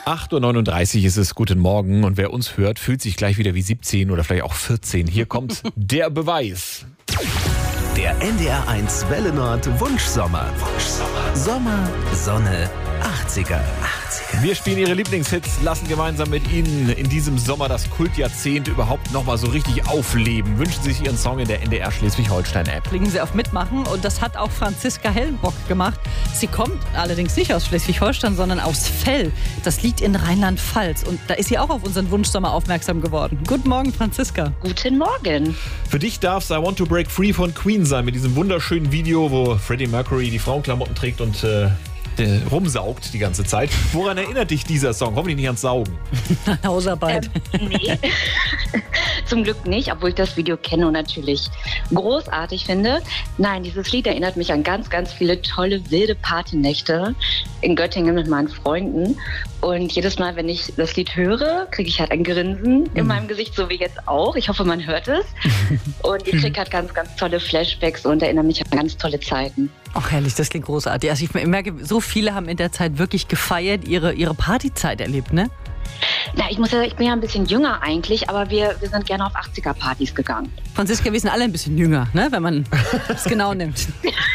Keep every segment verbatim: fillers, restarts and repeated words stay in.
acht Uhr neununddreißig ist es, guten Morgen. Und wer uns hört, fühlt sich gleich wieder wie siebzehn oder vielleicht auch vierzehn. Hier kommt der Beweis. Der N D R eins Welle Nord Wunschsommer. Wunschsommer. Sommer, Sonne, achtziger. achtziger. Wir spielen Ihre Lieblingshits, lassen gemeinsam mit Ihnen in diesem Sommer das Kultjahrzehnt überhaupt nochmal so richtig aufleben. Wünschen Sie sich Ihren Song in der N D R Schleswig-Holstein-App. Klicken Sie auf Mitmachen und das hat auch Franziska Hellenbock gemacht. Sie kommt allerdings nicht aus Schleswig-Holstein, sondern aus Fell. Das liegt in Rheinland-Pfalz und da ist sie auch auf unseren Wunschsommer aufmerksam geworden. Guten Morgen, Franziska. Guten Morgen. Für dich darf es I Want to Break Free von Queen sein, mit diesem wunderschönen Video, wo Freddie Mercury die Frauenklamotten trägt und äh, rumsaugt die ganze Zeit. Woran erinnert dich dieser Song? Hoffentlich nicht ans Saugen. Hausarbeit. Ähm, nee, zum Glück nicht, obwohl ich das Video kenne und natürlich großartig finde. Nein, dieses Lied erinnert mich an ganz, ganz viele tolle, wilde Partynächte in Göttingen mit meinen Freunden. Und jedes Mal, wenn ich das Lied höre, kriege ich halt ein Grinsen in meinem Gesicht, so wie jetzt auch. Ich hoffe, man hört es. Und ich kriege halt ganz, ganz tolle Flashbacks und erinnere mich an ganz tolle Zeiten. Ach herrlich, das klingt großartig. Also ich merke, so viele haben in der Zeit wirklich gefeiert, ihre, ihre Partyzeit erlebt, ne? Na, ich muss ja, ich bin ja ein bisschen jünger eigentlich, aber wir, wir sind gerne auf achtziger-Partys gegangen. Franziska, wir sind alle ein bisschen jünger, ne? Wenn man es genau nimmt.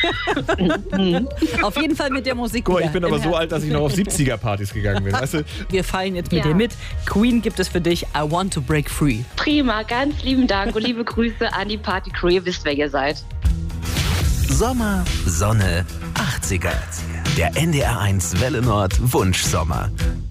Auf jeden Fall mit der Musik. Guck mal, ich bin aber so alt, dass ich noch auf siebziger-Partys gegangen bin. Weißt du? Wir fallen jetzt mit Ja. dir mit. Queen gibt es für dich. I Want to Break Free. Prima, ganz lieben Dank und liebe Grüße an die Party-Crew. Ihr wisst, wer ihr seid. Sommer, Sonne, achtziger. Der N D R eins Welle Nord Wunschsommer.